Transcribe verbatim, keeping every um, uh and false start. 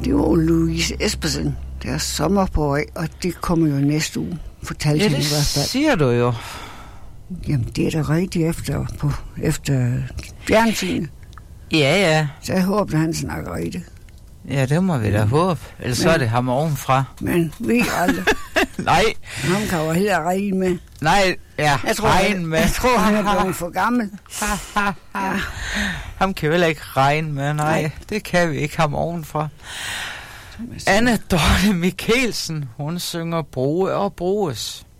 Det var Louise Espersen, deres sommer på vej, og det kommer jo næste uge, fortalte Ja, hende det i hvert fald. siger du jo. Jamen, det er da rigtigt efter, på, efter fjernsynet. Ja, ja. Så jeg håber, at han snakker rigtigt. Ja, det må vi da håbe. Ellers så er det ham ovenfra. Men vi aldrig. Nej. Han kan jo heller regne med. Nej, ja, Jeg tror, regne han, med. jeg tror, han er blevet for gammel. Ja. Ham kan vi heller ikke regne med, nej. nej. Det kan vi ikke, ham ovenfra. Anne Dorte Mikkelsen, hun synger Broe og Broes.